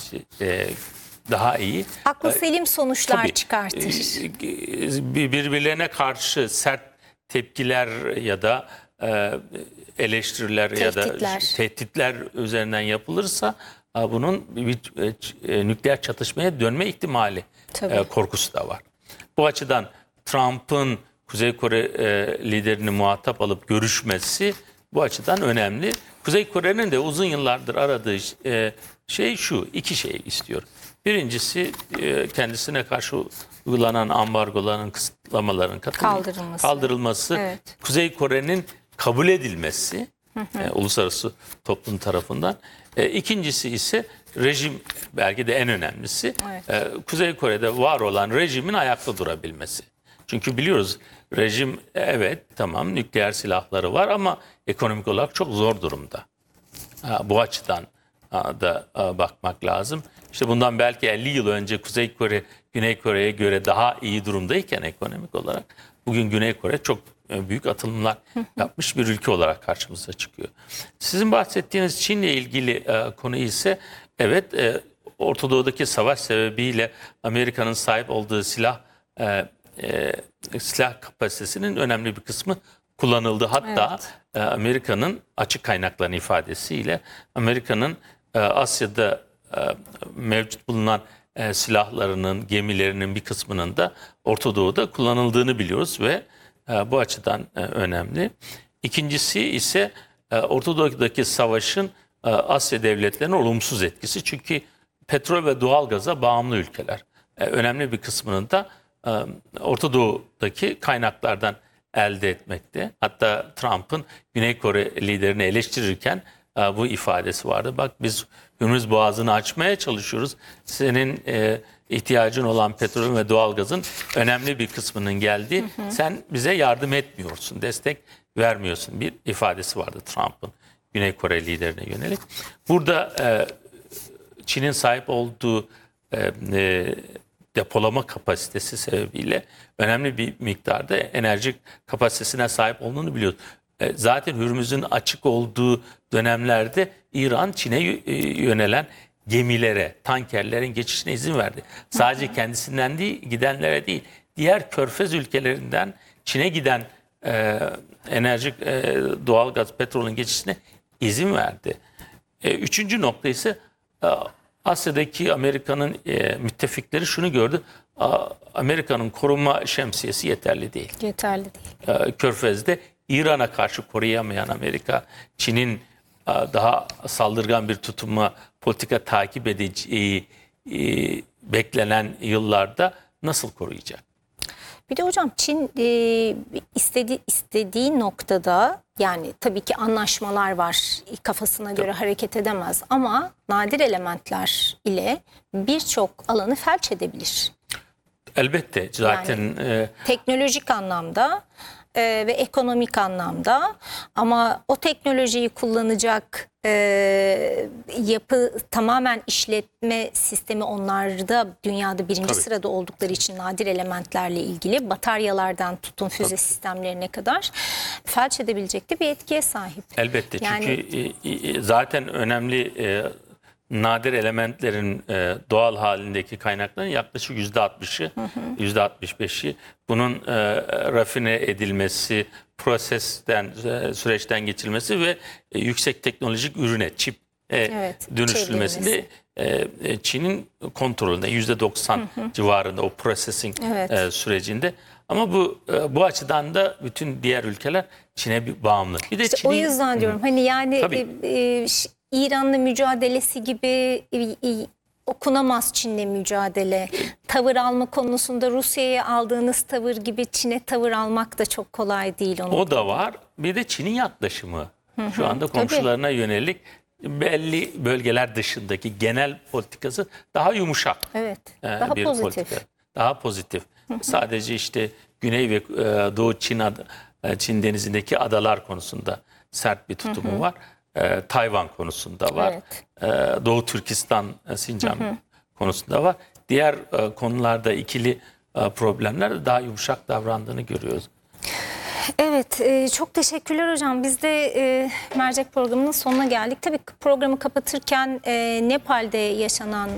etmesi daha iyi. Aklı selim sonuçlar Tabii, çıkartır. Birbirlerine karşı sert tepkiler ya da eleştiriler ya da tehditler üzerinden yapılırsa bunun bir nükleer çatışmaya dönme ihtimali korkusu da var. Bu açıdan Trump'ın Kuzey Kore liderini muhatap alıp görüşmesi bu açıdan önemli. Kuzey Kore'nin de uzun yıllardır aradığı şey şu, iki şey istiyor. Birincisi kendisine karşı uygulanan ambargoların, kısıtlamaların kaldırılması. Evet. Kuzey Kore'nin kabul edilmesi uluslararası toplum tarafından. İkincisi ise rejim, belki de en önemlisi, Kuzey Kore'de var olan rejimin ayakta durabilmesi. Çünkü biliyoruz rejim evet tamam nükleer silahları var ama ekonomik olarak çok zor durumda. Bu açıdan da bakmak lazım. İşte bundan belki 50 yıl önce Kuzey Kore, Güney Kore'ye göre daha iyi durumdayken ekonomik olarak bugün Güney Kore çok büyük atılımlar yapmış bir ülke olarak karşımıza çıkıyor. Sizin bahsettiğiniz Çin'le ilgili konu ise evet Orta Doğu'daki savaş sebebiyle Amerika'nın sahip olduğu silah kapasitesinin önemli bir kısmı kullanıldı. Hatta Amerika'nın açık kaynakların ifadesiyle Amerika'nın Asya'da mevcut bulunan silahlarının, gemilerinin bir kısmının da Orta Doğu'da kullanıldığını biliyoruz ve bu açıdan önemli. İkincisi ise Orta Doğu'daki savaşın Asya devletlerine olumsuz etkisi. Çünkü petrol ve doğalgaza bağımlı ülkeler. Önemli bir kısmının da Orta Doğu'daki kaynaklardan elde etmekte. Hatta Trump'ın Güney Kore liderini eleştirirken bu ifadesi vardı. Bak biz Hürmüz Boğazı'nı açmaya çalışıyoruz. Senin ihtiyacın olan petrol ve doğalgazın önemli bir kısmının geldi. Sen bize yardım etmiyorsun, destek vermiyorsun. Bir ifadesi vardı Trump'ın Güney Kore liderine yönelik. Burada Çin'in sahip olduğu depolama kapasitesi sebebiyle önemli bir miktarda enerji kapasitesine sahip olduğunu biliyoruz. Zaten Hürmüz'ün açık olduğu dönemlerde İran Çin'e yönelen gemilere, tankerlerin geçişine izin verdi. Sadece kendisinden değil, gidenlere değil, diğer körfez ülkelerinden Çin'e giden enerji, doğalgaz, petrolün geçişine izin verdi. Üçüncü nokta ise Asya'daki Amerika'nın müttefikleri şunu gördü. Amerika'nın koruma şemsiyesi yeterli değil. Yeterli değil. Körfez'de İran'a karşı koruyamayan Amerika, Çin'in daha saldırgan bir tutuma, politika takip edeceği beklenen yıllarda nasıl koruyacak? Bir de hocam Çin istediği noktada yani tabii ki anlaşmalar var, kafasına göre hareket edemez ama nadir elementler ile birçok alanı felç edebilir. Elbette zaten yani, teknolojik anlamda ve ekonomik anlamda ama o teknolojiyi kullanacak yapı tamamen işletme sistemi onlarda dünyada birinci sırada oldukları için nadir elementlerle ilgili bataryalardan tutun füze sistemlerine kadar felç edebilecek de bir etkiye sahip. Elbette çünkü zaten önemli nadir elementlerin doğal halindeki kaynakların yaklaşık %60'ı, %65'i bunun rafine edilmesi, süreçten geçilmesi ve yüksek teknolojik ürüne, çip dönüştürülmesinde Çin'in kontrolünde %90 civarında o processing sürecinde. Ama bu açıdan da bütün diğer ülkeler Çin'e bağımlı. Bir de işte o yüzden diyorum hani yani İran'la mücadelesi gibi okunamaz Çin'le mücadele. Tavır alma konusunda Rusya'ya aldığınız tavır gibi Çin'e tavır almak da çok kolay değil. O da var. Bir de Çin'in yaklaşımı. Şu anda komşularına yönelik belli bölgeler dışındaki genel politikası daha yumuşak. Evet. Daha pozitif. Daha pozitif. Sadece işte Güney ve Doğu Çin denizindeki adalar konusunda sert bir tutumu var. Tayvan konusunda var. Doğu Türkistan, Sincan konusunda var. Diğer konularda ikili problemlerde daha yumuşak davrandığını görüyoruz. Evet, çok teşekkürler hocam. Biz de mercek programının sonuna geldik. Tabii programı kapatırken Nepal'de yaşanan